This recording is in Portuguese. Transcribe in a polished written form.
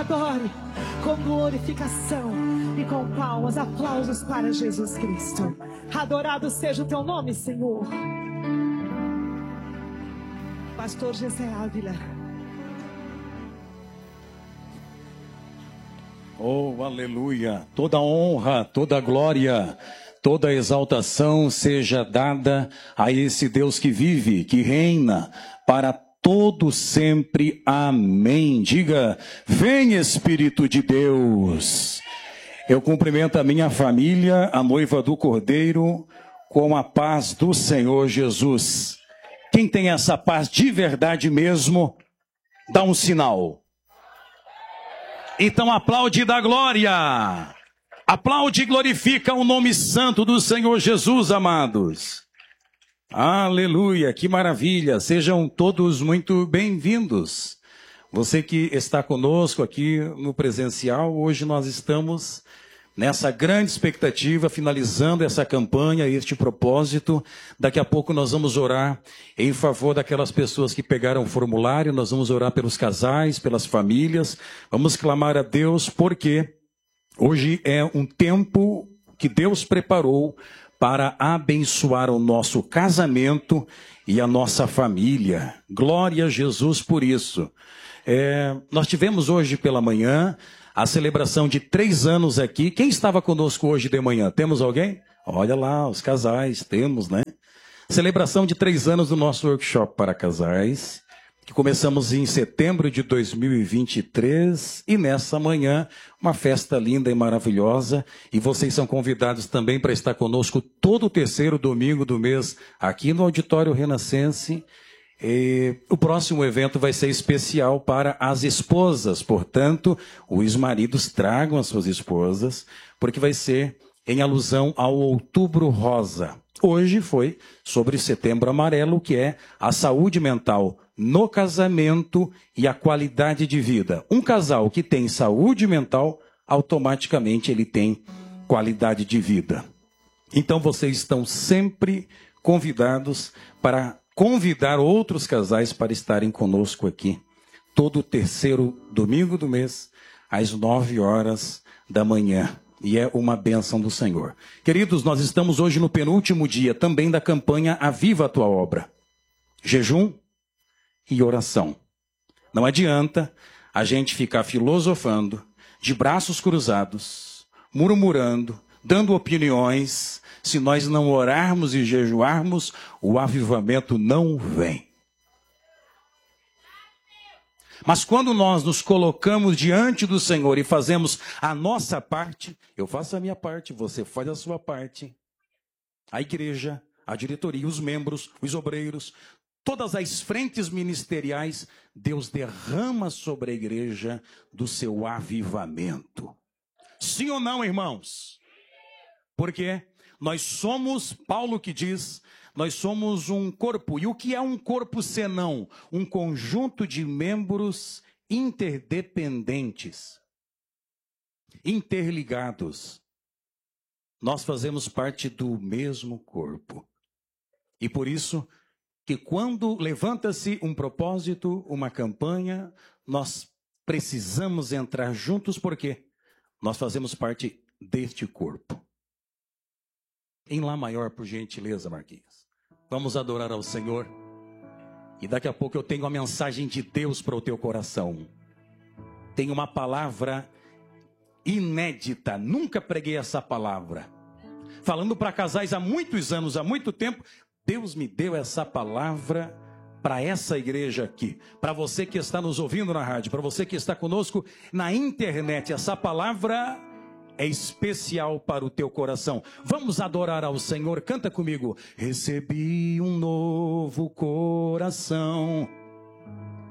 adore com glorificação e com palmas, aplausos para Jesus Cristo. Adorado seja o teu nome, Senhor. Pastor Gessé Ávila. Oh, aleluia! Toda honra, toda glória, toda exaltação seja dada a esse Deus que vive, que reina para todo sempre. Amém. Diga: vem Espírito de Deus. Eu cumprimento a minha família, a noiva do Cordeiro, com a paz do Senhor Jesus. Quem tem essa paz de verdade mesmo, dá um sinal. Então aplaude e dá glória. Aplaude e glorifica o nome santo do Senhor Jesus, amados. Aleluia, que maravilha. Sejam todos muito bem-vindos. Você que está conosco aqui no presencial, hoje nós estamos nessa grande expectativa, finalizando essa campanha, este propósito. Daqui a pouco nós vamos orar em favor daquelas pessoas que pegaram o formulário, nós vamos orar pelos casais, pelas famílias, vamos clamar a Deus, porque hoje é um tempo que Deus preparou para abençoar o nosso casamento e a nossa família. Glória a Jesus por isso. Nós tivemos hoje pela manhã a celebração de 3 anos aqui. Quem estava conosco hoje de manhã? Temos alguém? Olha lá, os casais, temos, né? Celebração de 3 anos do nosso workshop para casais, que começamos em setembro de 2023, e nessa manhã, uma festa linda e maravilhosa, e vocês são convidados também para estar conosco todo o 3º domingo do mês, aqui no Auditório Renascense. O próximo evento vai ser especial para as esposas, portanto, os maridos tragam as suas esposas, porque vai ser em alusão ao Outubro Rosa. Hoje foi sobre Setembro Amarelo, que é a saúde mental no casamento e a qualidade de vida. Um casal que tem saúde mental, automaticamente ele tem qualidade de vida. Então vocês estão sempre convidados para convidar outros casais para estarem conosco aqui, todo o 3º domingo do mês, às 9 horas da manhã. E é uma bênção do Senhor. Queridos, nós estamos hoje no penúltimo dia também da campanha Aviva a Tua Obra. Jejum e oração. Não adianta a gente ficar filosofando, de braços cruzados, murmurando, dando opiniões. Se nós não orarmos e jejuarmos, o avivamento não vem. Mas quando nós nos colocamos diante do Senhor e fazemos a nossa parte, eu faço a minha parte, você faz a sua parte, a igreja, a diretoria, os membros, os obreiros, todas as frentes ministeriais, Deus derrama sobre a igreja do seu avivamento. Sim ou não, irmãos? Por quê? Nós somos, Paulo que diz, nós somos um corpo. E o que é um corpo senão? Um conjunto de membros interdependentes, interligados. Nós fazemos parte do mesmo corpo. E por isso que quando levanta-se um propósito, uma campanha, nós precisamos entrar juntos, porque nós fazemos parte deste corpo. Em Lá maior, por gentileza, Marquinhos. Vamos adorar ao Senhor. E daqui a pouco eu tenho a mensagem de Deus para o teu coração. Tenho uma palavra inédita. Nunca preguei essa palavra. Falando para casais há muitos anos, há muito tempo, Deus me deu essa palavra para essa igreja aqui. Para você que está nos ouvindo na rádio, para você que está conosco na internet, essa palavra é especial para o teu coração. Vamos adorar ao Senhor. Canta comigo. Recebi um novo coração.